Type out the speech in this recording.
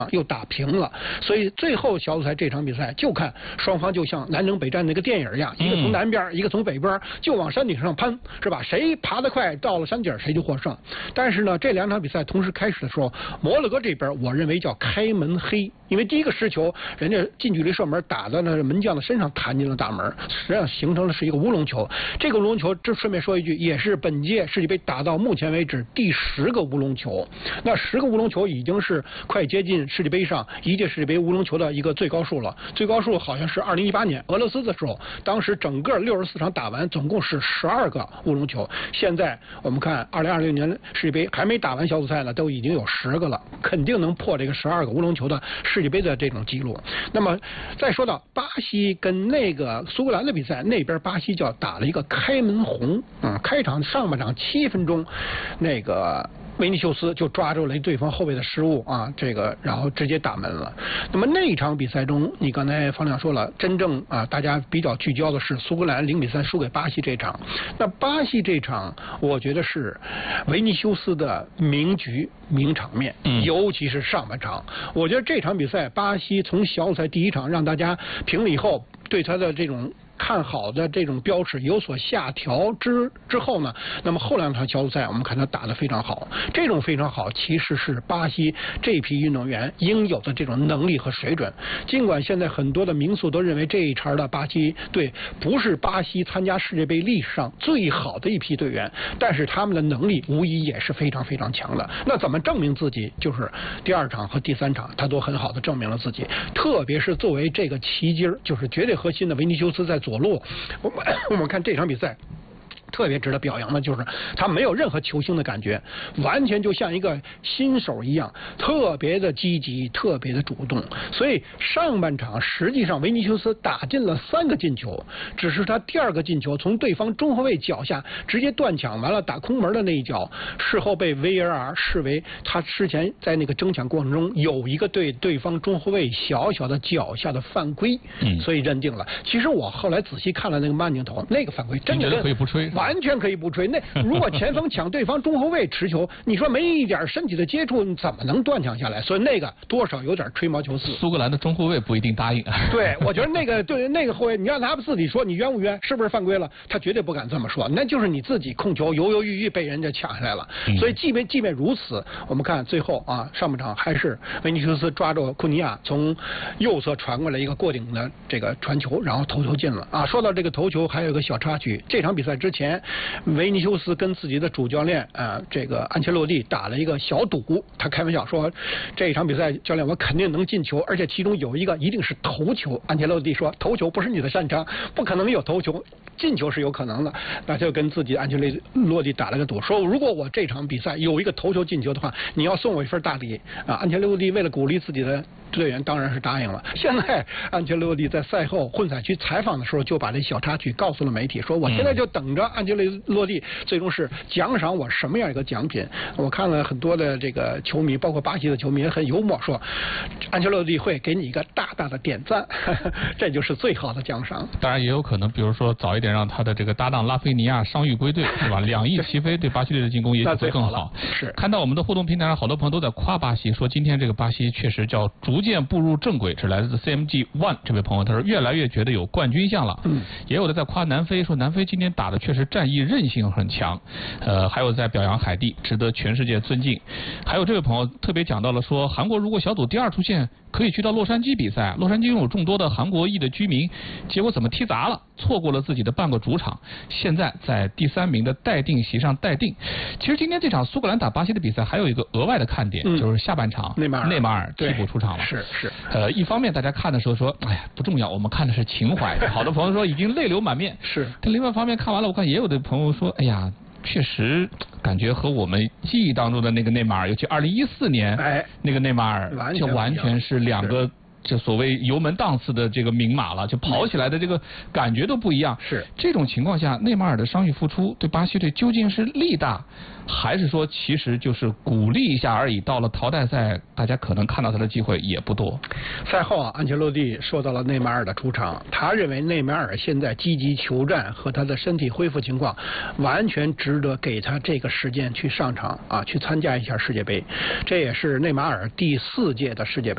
又打平了，所以最后小组赛这场比赛就看双方就像南征北战那个电影一样，一个从南边，一个从北边，就往山顶上攀，是吧？谁爬得快，到了山顶谁就获胜。但是呢，这两场比赛同时开始的时候，摩洛哥这边我认为叫开门黑，因为第一个失球，人家近距离射门打到那门将的身上弹进了大门，实际上形成的是一个乌龙球。这个乌龙球，这顺便说一句，也是本届世界杯打到目前为止第10个乌龙球。那10个乌龙球已经是快接近世界杯上一届世界杯乌龙球的一个最高数了，最高数好像是2018年俄罗斯的时候，当时整个64场打完，总共是12个乌龙球。现在我们看2026年世界杯还没打完小组赛呢，都已经有10个了，肯定能破这个12个乌龙球的世界杯的这种记录。那么再说到巴西跟那个苏格兰的比赛，那边巴西叫打了一个开门红，开场上半场7分钟，那个维尼修斯就抓住了对方后卫的失误啊，这个然后直接打门了。那么那一场比赛中，你刚才方亮说了，真正大家比较聚焦的是苏格兰0-3输给巴西这场。那巴西这场，我觉得是维尼修斯的名局名场面，尤其是上半场。我觉得这场比赛，巴西从小组赛第一场让大家评了以后，对他的这种看好的这种标尺有所下调之后呢，那么后两场小组赛我们看他打得非常好，这种非常好其实是巴西这批运动员应有的这种能力和水准。尽管现在很多的名宿都认为这一茬的巴西队不是巴西参加世界杯历史上最好的一批队员，但是他们的能力无疑也是非常非常强的。那怎么证明自己？就是第2场和第3场他都很好的证明了自己，特别是作为这个旗筋，就是绝对核心的维尼修斯在左路，我们看这场比赛特别值得表扬的就是他没有任何球星的感觉，完全就像一个新手一样，特别的积极，特别的主动。所以上半场实际上维尼修斯打进了3个进球，只是他第2个进球从对方中后卫脚下直接断抢完了打空门的那一脚，事后被 VAR 视为他之前在那个争抢过程中有一个对对方中后卫小小的脚下的犯规，所以认定了。其实我后来仔细看了那个慢镜头，那个犯规真的可以不吹， 完全可以不吹。那如果前锋抢对方中后卫持球，你说没一点身体的接触，你怎么能断抢下来？所以那个多少有点吹毛求疵。 苏格兰的中后卫不一定答应。 对，我觉得那个对那个后卫，你让他自己说你冤不冤，是不是犯规了，他绝对不敢这么说，那就是你自己控球犹犹豫豫被人家抢下来了。所以即便如此，我们看最后上半场还是维尼修斯抓住库尼亚从右侧传过来一个过顶的这个传球，然后头球进了啊。说到这个头球，还有一个小插曲，这场比赛之前，维尼修斯跟自己的主教练这个安切洛蒂打了一个小赌，他开玩笑说这一场比赛教练我肯定能进球，而且其中有一个一定是头球。安切洛蒂说头球不是你的擅长，不可能有头球，进球是有可能的。那就跟自己安切洛蒂打了个赌，说如果我这场比赛有一个头球进球的话，你要送我一份大礼啊。安切洛蒂为了鼓励自己的队员当然是答应了。现在安切洛蒂在赛后混采区采访的时候就把这小插曲告诉了媒体，说我现在就等着安切洛蒂最终是奖赏我什么样一个奖品。我看了很多的这个球迷，包括巴西的球迷也很幽默，说安切洛蒂会给你一个大大的点赞，这就是最好的奖赏。 当然也有可能比如说早一点让他的这个搭档拉菲尼亚伤愈归队，是吧？2翼齐飞对巴西队的进攻也许会更好。 是看到我们的互动平台上好多朋友都在夸巴西，说今天这个巴西确实叫逐渐步入正轨。是来自 CMG One 这位朋友，他说越来越觉得有冠军相了。也有的在夸南非，说南非今天打的确实战役韧性很强。还有在表扬海地，值得全世界尊敬。还有这位朋友特别讲到了说，韩国如果小组第2出线，可以去到洛杉矶比赛。洛杉矶拥有众多的韩国裔的居民，结果怎么踢砸了，错过了自己的半个主场，现在在第3名的待定席上待定。其实今天这场苏格兰打巴西的比赛还有一个额外的看点，就是下半场内马尔替补出场了。 是。 一方面大家看的时候说，哎呀不重要，我们看的是情怀。好多朋友说已经泪流满面。 是。 但另外一方面看完了，我看也有的朋友说，哎呀，确实感觉和我们记忆当中的那个内马尔，尤其2014年那个内马尔，就完全是两个这所谓油门档次的这个名马了，就跑起来的这个感觉都不一样。 是这种情况下，内马尔的伤愈复出对巴西队究竟是利大，还是说其实就是鼓励一下而已？到了淘汰赛，大家可能看到他的机会也不多。 赛后安切洛蒂说到了内马尔的出场，他认为内马尔现在积极求战和他的身体恢复情况，完全值得给他这个时间去上场去参加一下世界杯。这也是内马尔第4届的世界杯。